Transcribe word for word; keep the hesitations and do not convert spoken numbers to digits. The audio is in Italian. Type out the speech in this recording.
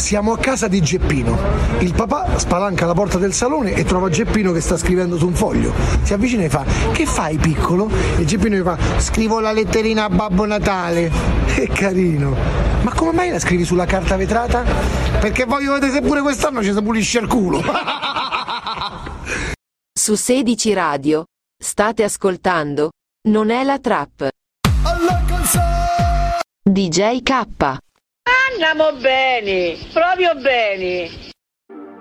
Siamo a casa di Geppino. Il papà spalanca la porta del salone e trova Geppino che sta scrivendo su un foglio. Si avvicina e fa: che fai, piccolo? E Geppino gli fa: scrivo la letterina a Babbo Natale. Che carino. Ma come mai la scrivi sulla carta vetrata? Perché voglio vedere se pure quest'anno ci si pulisce il culo. Su sedici Radio state ascoltando Non è la trap. D J K. Andiamo bene, proprio bene.